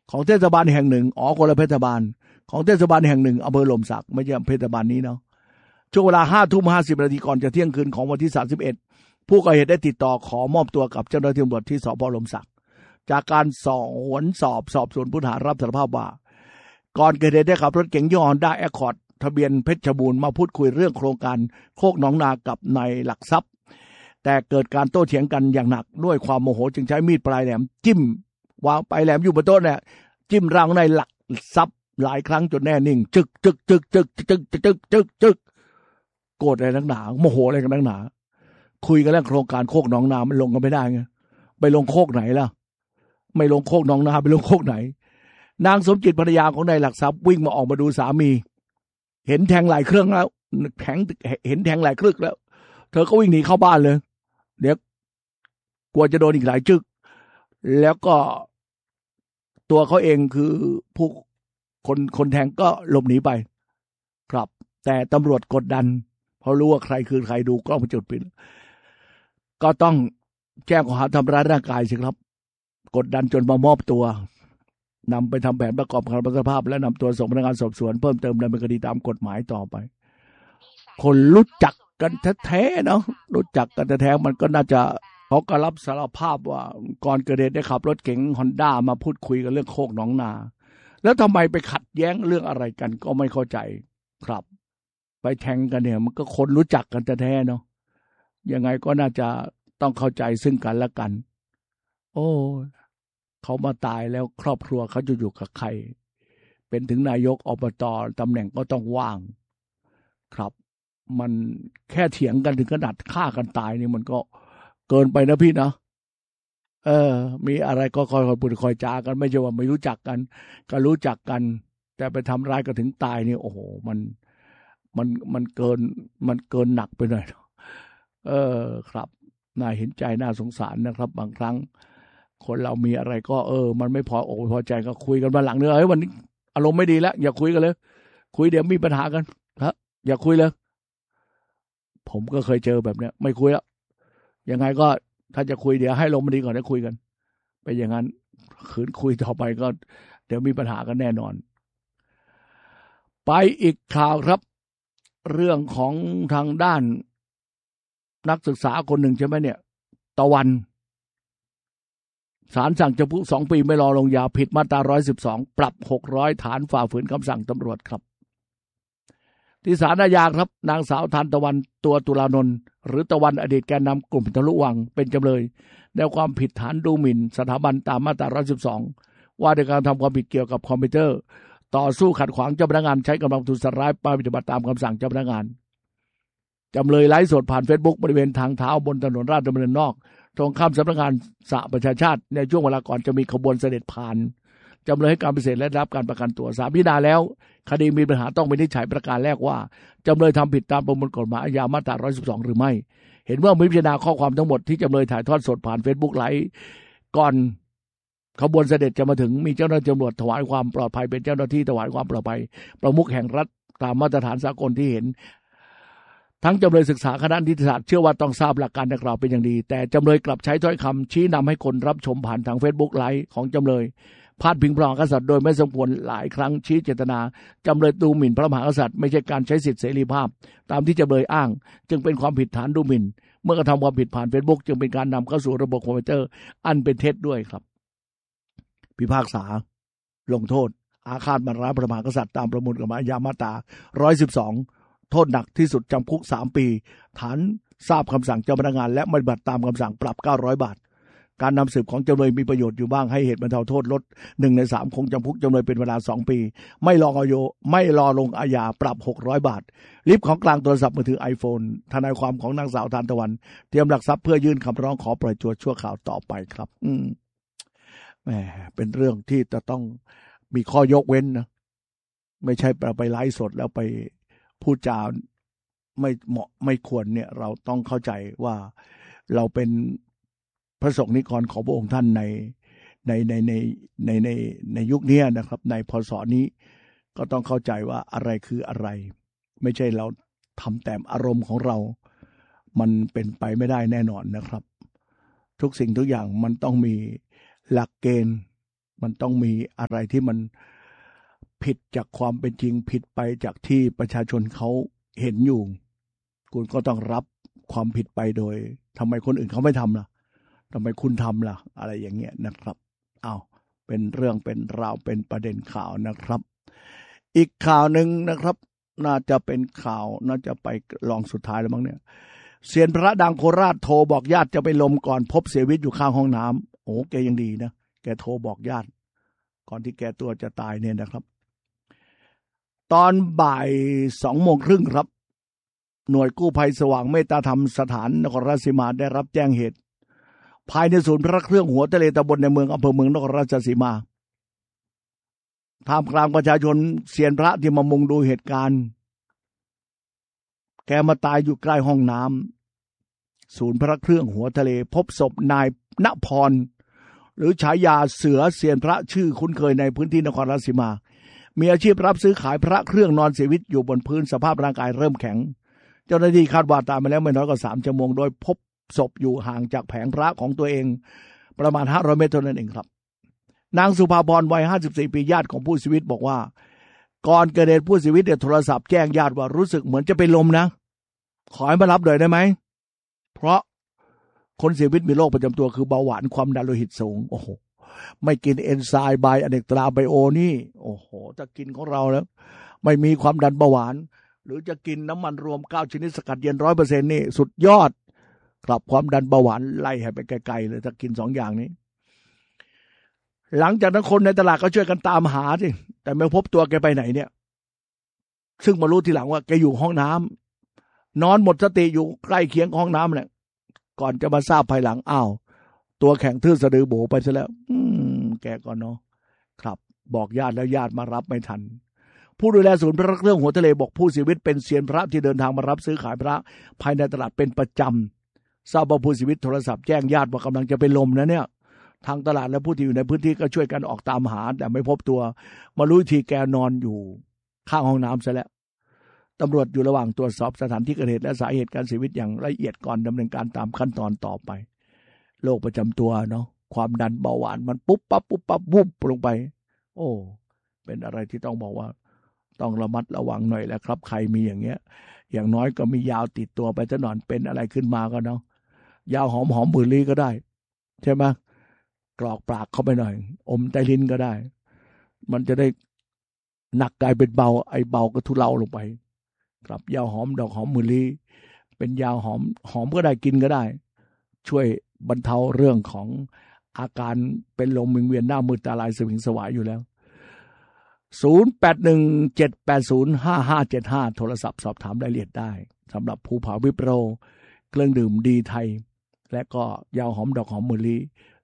ของเทศบาลแห่งหนึ่งคนละเทศบาลของเทศบาลแห่งหนึ่งอำเภอหล่มสักไม่ใช่เทศบาลนี้เนาะช่วงเวลา 5:50 นาทีก่อนจะเที่ยงคืนของวันที่31ผู้ก่อเหตุได้ติดต่อขอมอบตัวกับเจ้าหน้าที่ตำรวจที่สพหล่มสักจากการสอบสวนผู้ต้องหารับสารภาพว่าก่อนเกิดเหตุได้ขับรถเก๋งยี่ห้อ Honda Accord ทะเบียนเพชรบูรณ์มาพูดคุยเรื่องโครงการโคกหนองนากับนายหลักทรัพย์แต่เกิดการโต้เถียงกันอย่างหนักด้วยความโมโหจึงใช้มีดปลายแหลมจิ้มวางปลายแหลมอยู่บนโต๊ะเนี่ยจิ้มร่างนายหลักทรัพย์หลายครั้งจนแน่นิ่งจึกโกรธอะไรนักหนาโมโหอะไรกันนักหนาคุยกันเรื่องโครงการโคกหนองนามันลงกันไม่ได้ไงไปลงโคกไหนล่ะไม่ลงโคกหนองนาไปลงโคกไหนนางสมจิตภรรยาของนายหลักทรัพย์วิ่งมาออกมาดูสามีเห็นแทงหลายเครื่องแล้วเห็นแทงหลายครึกแล้วเธอก็วิ่งหนีเข้าบ้านเลยเดี๋ยวกลัวจะโดนอีกหลายจึกแล้วก็ตัวเขาเองคือผู้คนแทงก็หลบหนีไปครับแต่ตำรวจกดดันเพราะรู้ว่าใครคือใครดูกล้องวงจรปิดก็ต้องแจ้งข้อหาทำร้ายร่างกายสิครับกดดันจนมามอบตัวนำไปทำแผนประกอบคำรับสารภาพและนำตัวส่งพนักงานสอบสวนเพิ่มเติมดำเนินคดีตามกฎหมายต่อไปคนรู้จักกันแท้ๆเนาะรู้จักกันแท้ๆมันก็น่าจะเขาก็รับสารภาพว่าก่อนเกิดเหตุได้ขับรถเก๋ง Honda มาพูดคุยกันเรื่องโคกหนองนาแล้วทำไมไปขัดแย้งเรื่องอะไรกันก็ไม่เข้าใจครับไปแทงกันเนี่ยมันก็คนรู้จักกันแท้ๆเนาะยังไงก็น่าจะต้องเข้าใจซึ่งกันและกันโอ้เขามาตายแล้วครอบครัวเขาจะอยู่กับใครเป็นถึงนายกอบต.ตำแหน่งก็ต้องว่างครับมันแค่เถียงกันถึงขนาดฆ่ากันตายนี่มันก็เกินไปนะพี่นะมีอะไรก็คอยพูดคอยจากันไม่ใช่ว่าไม่รู้จักกันก็รู้จักกันแต่ไปทำร้ายกันถึงตายนี่โอ้โหมันเกินหนักไปหน่อยครับน่าเห็นใจน่าสงสารนะครับบางครั้งคนเรามีอะไรก็มันไม่พออกพอใจก็คุยกันมาหลังเนื้อเฮ้ยวันนี้อารมณ์ไม่ดีแล้วอย่าคุยกันเลยคุยเดี๋ยวมีปัญหากันครับอย่าคุยเลยผมก็เคยเจอแบบเนี้ยไม่คุยแล้วยังไงก็ถ้าจะคุยเดี๋ยวให้ลมมันดีก่อนแล้วคุยกันไปอย่างนั้นขืนคุยต่อไปก็เดี๋ยวมีปัญหากันแน่นอนไปอีกข่าวครับเรื่องของทางด้านนักศึกษาคนหนึ่งใช่ไหมเนี่ยตะวันศาลสั่งจำคุก2 ปีไม่รอลงยาผิดมาตรา112ปรับ600ฐานฝ่าฝืนคำสั่งตำรวจครับที่ศาลอาญาครับนางสาวทานตะวันตัวตุลานนท์หรือตะวันอดีตแกนนำกลุ่มทะลุวังเป็นจำเลยในความผิดฐานดูหมิ่นสถาบันตามมาตรา112ว่าด้วยการทำความผิดเกี่ยวกับคอมพิวเตอร์ต่อสู้ขัดขวางเจ้าพนักงานใช้กำลังทุนสร้ายปฏิบัติตามคำสั่งเจ้าพนักงานจำเลยไลฟ์สดผ่าน Facebook บริเวณทางเท้าบนถนนราชดำเนินนอกตรงข้ามสำนักงานสหประชาชาติในช่วงเวลาก่อนจะมีขบวนเสด็จผ่านจำเลยให้การปฏิเสธและรับการประกันตัวศาลพิจารณาแล้วคดีมีปัญหาต้องวินิจฉัยประการแรกว่าจำเลยทำผิดตามประมวลกฎหมายอาญามาตรา112หรือไม่เห็นว่าพิจารณาข้อความทั้งหมดที่จำเลยถ่ายทอดสดผ่าน Facebook ไลฟ์ก่อนขบวนเสด็จจะมาถึงมีเจ้าหน้าที่ตำรวจถวายความปลอดภัยเป็นเจ้าหน้าที่ถวายความปลอดภัยประมุขแห่งรัฐตามมาตรฐานสากลที่เห็นทั้งจำเลยศึกษาคณะนิติศาสตร์เชื่อว่าต้องทราบหลักการดังกล่าวเป็นอย่างดีแต่จำเลยกลับใช้ถ้อยคำชี้นำให้คนรับชมผ่านทาง Facebook ไลฟ์ของจำเลยพาดพิงพระมหากษัตริย์โดยไม่สมควรหลายครั้งชี้เจตนาจำเลยดูหมิ่นพระมหากษัตริย์ไม่ใช่การใช้สิทธิเสรีภาพตามที่จำเลยอ้างจึงเป็นความผิดฐานดูหมิ่นเมื่อกระทำความผิดผ่าน Facebook จึงเป็นการนำเข้าสู่ระบบคอมพิวเตอร์อันเป็นเท็จด้วยครับพิพากษาลงโทษอาฆาตมาร้ายพระมหากษัตริย์ตามประมวลกฎหมายอาญามาตรา112โทษหนักที่สุดจำคุก3 ปีฐานทราบคำสั่งเจ้าพนักงานและไม่ปฏิบัติตามคำสั่งปรับ900 บาทการนำสืบของจำเลยมีประโยชน์อยู่บ้างให้เหตุบรรเทาโทษลด1 ใน 3คงจำคุกจำเลยเป็นเวลา2 ปีไม่รอลงอาญาปรับ600 บาทลิฟต์ของกลางโทรศัพท์มือถือ iPhone ทนายความของนางสาวทานตะวันเตรียมหลักทรัพย์เพื่อยื่นคำร้องขอปล่อยตัวชั่วคราวต่อไปครับแหมเป็นเรื่องที่จะต้องมีข้อยกเว้นนะไม่ใช่ไปไลฟ์สดแล้วไปพูดจาไม่เหมาะไม่ควรเนี่ยเราต้องเข้าใจว่าเราเป็นพระสงฆ์นิกรของพระองค์ท่านในยุคนี้นะครับในพศนี้ก็ต้องเข้าใจว่าอะไรคืออะไรไม่ใช่เราทำแต่อารมณ์ของเรามันเป็นไปไม่ได้แน่นอนนะครับทุกสิ่งทุกอย่างมันต้องมีหลักเกณฑ์มันต้องมีอะไรที่มันผิดจากความเป็นจริงผิดไปจากที่ประชาชนเขาเห็นอยู่คุณก็ต้องรับความผิดไปโดยทำไมคนอื่นเขาไม่ทำล่ะทำไมคุณทำล่ะอะไรอย่างเงี้ยนะครับเอาเป็นเรื่องเป็นราวเป็นประเด็นข่าวนะครับอีกข่าวหนึ่งนะครับน่าจะเป็นข่าวน่าจะไปลองสุดท้ายแล้วมั้งเนี่ยเซียนพระดังโคราชโทรบอกญาติจะไปลมก่อนพบเสียชีวิตอยู่ข้างห้องน้ำโอ้แกยังดีนะแกโทรบอกญาติก่อนที่แกตัวจะตายเนี่ยนะครับตอนบ่าย2:30ครับหน่วยกู้ภัยสว่างเมตตาธรรมสถานนครราชสีมาได้รับแจ้งเหตุภายในศูนย์พระเครื่องหัวทะเลตำบลในเมืองอำเภอเมืองนครราชสีมาท่ามกลางประชาชนเซียนพระที่มามุงดูเหตุการณ์แกมาตายอยู่ใกล้ห้องน้ำศูนย์พระเครื่องหัวทะเลพบศพนายณพรหรือฉายาเสือเซียนพระชื่อคุ้นเคยในพื้นที่นครราชสีมามีอาชีพรับซื้อขายพระเครื่องนอนเสียชีวิตอยู่บนพื้นสภาพร่างกายเริ่มแข็งเจ้าหน้าที่คาดว่าตายมาแล้วไม่น้อยกว่า3 ชั่วโมงโดยพบศพอยู่ห่างจากแผงพระของตัวเองประมาณ500 เมตรเท่านั้นเองครับนางสุภาพรวัย54 ปีญาติของผู้เสียชีวิตบอกว่าก่อนเกิดเหตุผู้เสียชีวิตโทรศัพท์แจ้งญาติว่ารู้สึกเหมือนจะเป็นลมนะขอให้มารับหน่อยได้ไหมเพราะคนเสียชีวิตมีโรคประจำตัวคือเบาหวานความดันโลหิตสูงโอ้โหไม่กินเอนไซม์ไบอเนกตราไบโอนี่โอ้โหถ้ากินของเราแล้วไม่มีความดันเบาหวานหรือจะกินน้ำมันรวม9 ชนิดสกัดเย็น 100% นี่สุดยอดครับความดันเบาหวานไล่ให้ไปไกลๆเลยถ้ากิน2 อย่างนี้หลังจากนั้นคนในตลาดก็ช่วยกันตามหาสิแต่ไม่พบตัวแกไปไหนเนี่ยซึ่งมารู้ทีหลังว่าแกอยู่ห้องน้ำนอนหมดสติอยู่ใกล้เคียงห้องน้ำแหละก่อนจะมาทราบภายหลังอ้าวตัวแข็งทื่อสะดือโบไปซะแล้วแกก่อนเนาะครับบอกญาติแล้วญาติมารับไม่ทันผู้ดูแลศูนย์พระเครื่องหัวทะเลบอกผู้เสียชีวิตเป็นเซียนพระที่เดินทางมารับซื้อขายพระภายในตลาดเป็นประจำทราบว่าผู้เสียชีวิตโทรศัพท์แจ้งญาติว่ากำลังจะเป็นลมนะเนี่ยทางตลาดและผู้ที่อยู่ในพื้นที่ก็ช่วยกันออกตามหาแต่ไม่พบตัวมารู้ทีแกนอนอยู่ข้างห้องน้ำซะแล้วตำรวจอยู่ระหว่างตรวจสอบสถานที่เกิดเหตุและสาเหตุการเสียชีวิตอย่างละเอียดก่อนดำเนินการตามขั้นตอนต่อไปโรคประจำตัวเนาะความดันเบาหวานมันปุ๊บปั๊บวุบลงไปโอ้เป็นอะไรที่ต้องบอกว่าต้องระมัดระวังหน่อยแหละครับใครมีอย่างเงี้ยอย่างน้อยก็มียาวติดตัวไปซะหน่อยเป็นอะไรขึ้นมาก็เนาะยาวหอมบุหรี่ก็ได้ใช่ไหมกรอกปากเข้าไปหน่อยอมใต้ลิ้นก็ได้มันจะได้หนักกลายเป็นเบาไอ้เบาก็ทุเลาลงไปครับยาหอมดอกหอมบุหรี่เป็นยาหอมก็ได้กินก็ได้ช่วยบรรเทาเรื่องของอาการเป็นลมวิงเวียนหน้ามืดตาลายสวิงสวายอยู่แล้ว0817805575โทรศัพท์สอบถามรายละเอียดได้สำหรับภูผาวิปโรเครื่องดื่มดีไทยและก็ยาหอมดอกหอมมะลิ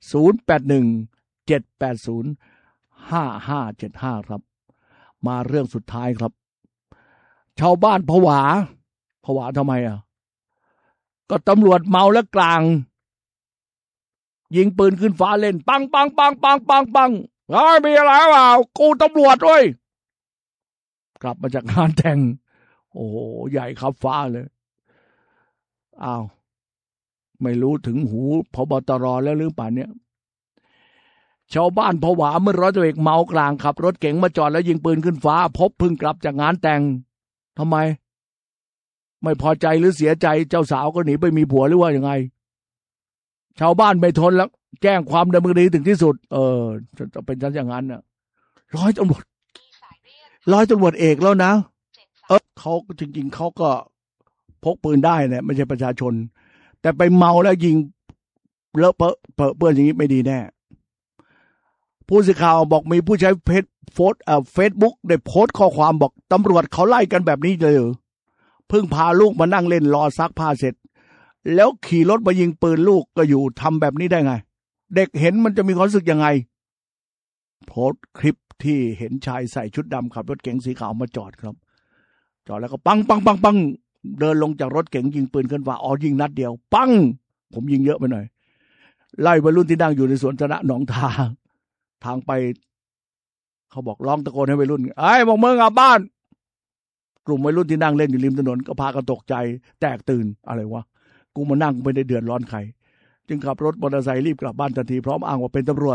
0817805575ครับมาเรื่องสุดท้ายครับชาวบ้านผวาทำไมก็ตำรวจเมาและกลางยิงปืนขึ้นฟ้าเล่นปังเฮ้ยมีอะไรเปล่ากูตำรวจเว้ยกลับมาจากงานแต่งโอ้โหใหญ่ครับฟ้าเลยอ้าวไม่รู้ถึงหูผบตรแล้วหรือเปล่าเนี่ยชาวบ้านผวาเมื่อร้อยตำรวจเอกเมากลางขับรถเก๋งมาจอดแล้วยิงปืนขึ้นฟ้าพบเพิ่งกลับจากงานแต่งทำไมไม่พอใจหรือเสียใจเจ้าสาวก็หนีไปมีผัวหรือว่ายังไงชาวบ้านไม่ทนแล้วแจ้งความดำเนินคดีถึงที่สุดจะเป็นชั้นอย่างนั้นน่ะร้อยตำรวจเอกแล้วนะเขาจริงๆเขาก็พกปืนได้เนี่ยไม่ใช่ประชาชนแต่ไปเมาแล้วยิงเลอะเปื้อนอย่างนี้ไม่ดีแน่ผู้สื่อข่าวบอกมีผู้ใช้เฟซบุ๊กได้โพสต์ข้อความบอกตำรวจเขาไล่กันแบบนี้เลยเพิ่งพาลูกมานั่งเล่นรอซักผ้าเสร็จแล้วขี่รถมายิงปืนลูกก็อยู่ทำแบบนี้ได้ไงเด็กเห็นมันจะมีความรู้สึกยังไงโพสต์คลิปที่เห็นชายใส่ชุดดำขับรถเก๋งสีขาวมาจอดครับจอดแล้วก็ปังเดินลงจากรถเก๋งยิงปืนขึ้นฟ้ายิงนัดเดียวปังผมยิงเยอะไปหน่อยไล่วัยรุ่นที่นั่งอยู่ในสวนสาธารณะหนองทางไปเขาบอกร้องตะโกนให้วัยรุ่นบอกมึงกลับบ้านกลุ่มวัยรุ่นที่นั่งเล่นอยู่ริมถนนก็พากันตกใจแตกตื่นอะไรวะกูมานั่งไม่ได้เดือดร้อนใครจึงขับรถมอเตอร์ไซค์รีบกลับบ้านทันทีพร้อมอ้างว่าเป็นตำรวจ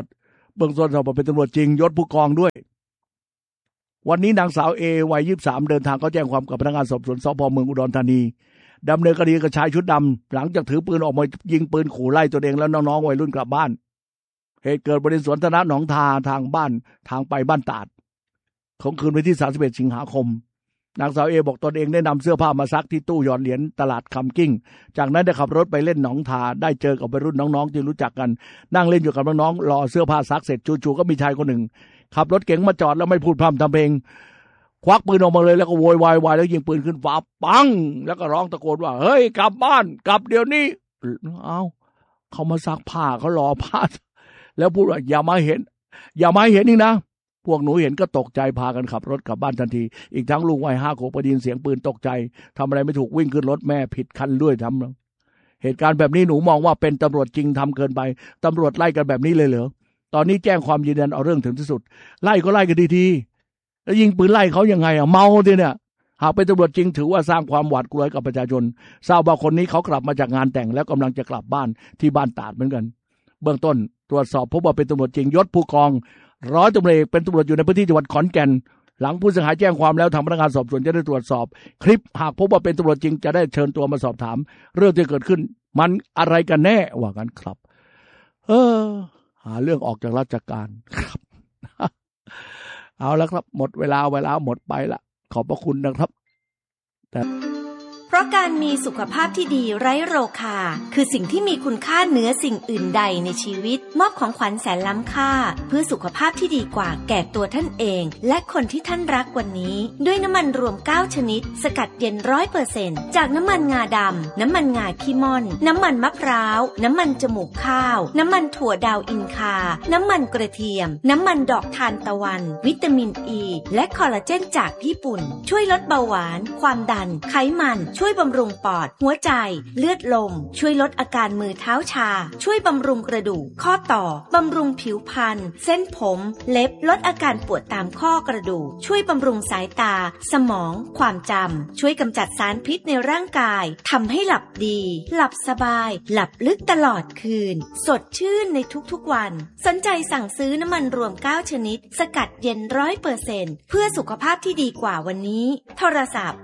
เบื้องต้นสอบเป็นตำรวจจริงยศผู้กองด้วยวันนี้นางสาวเอวัย23เดินทางเขาแจ้งความกับพนักงานสอบสวนสพเมืองอุดรธานีดำเนินคดีกับชายชุดดำหลังจากถือปืนออกมายิงปืนขู่ไล่ตัวเองแล้วน้องๆวัยรุ่นกลับบ้านเหตุเกิดบริเวณสวนสาธารณะหนองทาทางบ้านทางไปบ้านตาดของคืนวันที่31สิงหาคมนางสาวเอบอกตนเองได้นำเสื้อผ้ามาซักที่ตู้หยอดเหรียญตลาดคำกิ้งจากนั้นได้ขับรถไปเล่นหนองทาได้เจอกับวัยรุ่นน้องๆที่รู้จักกันนั่งเล่นอยู่กับน้องๆรอเสื้อผ้าซักเสร็จจู่ๆก็มีชายคนหนึ่งขับรถเก๋งมาจอดแล้วไม่พูดพร่ำทำเพลงควักปืนออกมาเลยแล้วก็โวยวายแล้วยิงปืนขึ้นฟ้าปังแล้วก็ร้องตะโกนว่าเฮ้ยกลับบ้านกลับเดี๋ยวนี้เขามาซักผ้าเขารอผ้าแล้วพูดว่าอย่ามาเห็นนี่นะพวกหนูเห็นก็ตกใจพากันขับรถกลับบ้านทันทีอีกทั้งลูกวัย5 ขวบได้ยินเสียงปืนตกใจทำอะไรไม่ถูกวิ่งขึ้นรถแม่ผิดคันด้วยทำเหตุการณ์แบบนี้หนูมองว่าเป็นตำรวจจริงทำเกินไปตำรวจไล่กันแบบนี้เลยเหรอตอนนี้แจ้งความยืนยันเอาเรื่องถึงที่สุดไล่ก็ไล่กันทีๆแล้วยิงปืนไล่เขายังไงเมาดิเนี่ยหากเป็นตำรวจจริงถือว่าสร้างความหวาดกลัวกับประชาชนทราบว่าคนนี้เขากลับมาจากงานแต่งแล้วกำลังจะกลับบ้านที่บ้านตาดเหมือนกันเบื้องต้นตรวจสอบพบว่าเป็นตำรวจจริงยศผู้กองร้อยตำรวจเอกเป็นตำรวจอยู่ในพื้นที่จังหวัดขอนแก่นหลังผู้เสียหายแจ้งความแล้วทางพนักงานสอบสวนจะได้ตรวจสอบคลิปหากพบว่าเป็นตำรวจจริงจะได้เชิญตัวมาสอบถามเรื่องที่เกิดขึ้นมันอะไรกันแน่ว่ากันครับหาเรื่องออกจากราชการครับ เอาแล้วครับหมดเวลาหมดไปละขอบพระคุณนะครับเพราะการมีสุขภาพที่ดีไร้โรคาคือสิ่งที่มีคุณค่าเหนือสิ่งอื่นใดในชีวิตมอบของขวัญแสนล้ำค่าเพื่อสุขภาพที่ดีกว่าแก่ตัวท่านเองและคนที่ท่านรักวันนี้ด้วยน้ำมันรวม9ชนิดสกัดเย็น 100% จากน้ำมันงาดำน้ำมันงาขี้ม่อนน้ำมันมะพร้าวน้ำมันจมูกข้าวน้ำมันถั่วดาวอินคาน้ำมันกระเทียมน้ำมันดอกทานตะวันวิตามินอีและคอลลาเจนจากญี่ปุ่นช่วยลดเบาหวานความดันไขมันช่วยบำรุงปอดหัวใจเลือดลมช่วยลดอาการมือเท้าชาช่วยบำรุงกระดูกข้อต่อบำรุงผิวพรรณเส้นผมเล็บลดอาการปวดตามข้อกระดูกช่วยบำรุงสายตาสมองความจำช่วยกำจัดสารพิษในร่างกายทำให้หลับดีหลับสบายหลับลึกตลอดคืนสดชื่นในทุกๆวันสนใจสั่งซื้อน้ำมันรวม9ชนิดสกัดเย็น 100% เพื่อสุขภาพที่ดีกว่าวันนี้โทรศัพท์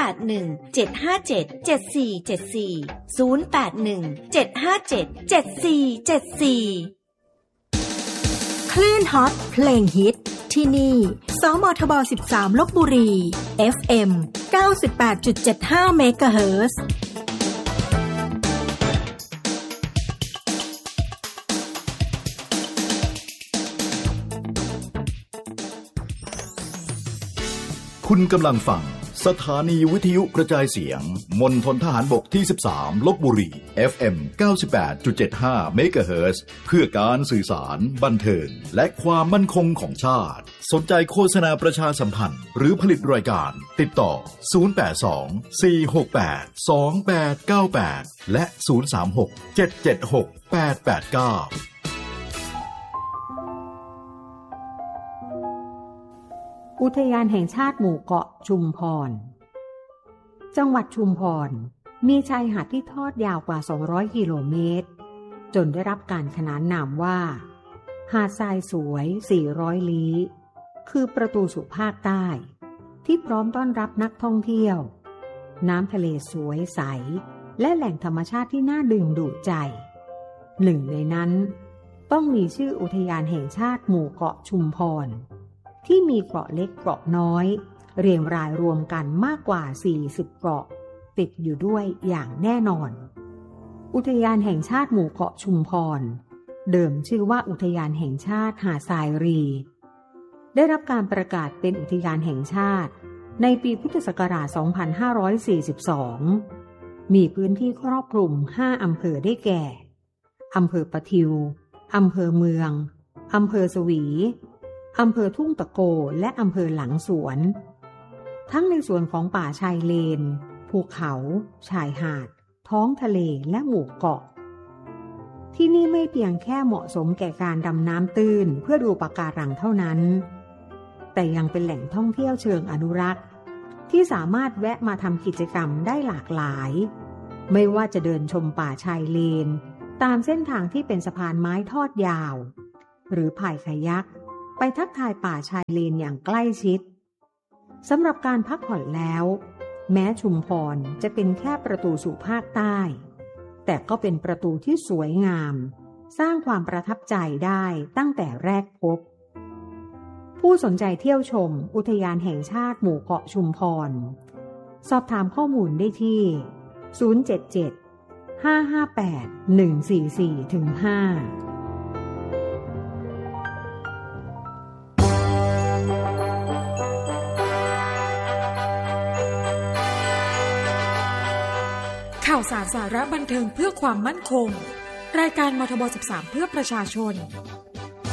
081-757-7474 081-757-7474 คลื่นฮอตเพลงฮิตที่นี่สมทบ13ลพบุรี FM 98.75 เมกะเฮิรตซ์คุณกำลังฟังสถานีวิทยุกระจายเสียงมณฑลทหารบกที่13ลพบุรี FM 98.75 เมกะเฮิรตซ์เพื่อการสื่อสารบันเทิงและความมั่นคงของชาติสนใจโฆษณาประชาสัมพันธ์หรือผลิตรายการติดต่อ082 468 2898และ036 776 889 อุทยานแห่งชาติหมู่เกาะชุมพรจังหวัดชุมพรมีชายหาดที่ทอดยาวกว่า200กิโลเมตรจนได้รับการขนานนามว่าหาดทรายสวย400ลี้คือประตูสู่ภาคใต้ที่พร้อมต้อนรับนักท่องเที่ยวน้ำทะเลสวยใสและแหล่งธรรมชาติที่น่าดึงดูดใจหนึ่งในนั้นต้องมีชื่ออุทยานแห่งชาติหมู่เกาะชุมพรที่มีเกาะเล็กเกาะน้อยเรียงรายรวมกันมากกว่า40เกาะติดอยู่ด้วยอย่างแน่นอนอุทยานแห่งชาติหมู่เกาะชุมพรเดิมชื่อว่าอุทยานแห่งชาติหาดทรายรีได้รับการประกาศเป็นอุทยานแห่งชาติในปีพุทธศักราช 2542 มีพื้นที่ครอบคลุม5อำเภอได้แก่อำเภอปะทิวอำเภอเมืองอำเภอสวีอำเภอทุ่งตะโกและอำเภอหลังสวนทั้งในส่วนของป่าชายเลนภูเขาชายหาดท้องทะเลและหมู่เกาะที่นี่ไม่เพียงแค่เหมาะสมแก่การดำน้ำตื้นเพื่อดูปะการังเท่านั้นแต่ยังเป็นแหล่งท่องเที่ยวเชิงอนุรักษ์ที่สามารถแวะมาทำกิจกรรมได้หลากหลายไม่ว่าจะเดินชมป่าชายเลนตามเส้นทางที่เป็นสะพานไม้ทอดยาวหรือพายคายักไปทักทายป่าชายเลนอย่างใกล้ชิดสำหรับการพักผ่อนแล้วแม้ชุมพรจะเป็นแค่ประตูสู่ภาคใต้แต่ก็เป็นประตูที่สวยงามสร้างความประทับใจได้ตั้งแต่แรกพบผู้สนใจเที่ยวชมอุทยานแห่งชาติหมู่เกาะชุมพรสอบถามข้อมูลได้ที่077-558-144-5 ข่าวสารสาระบันเทิงเพื่อความมั่นคงรายการมทบ 13 เพื่อประชาชน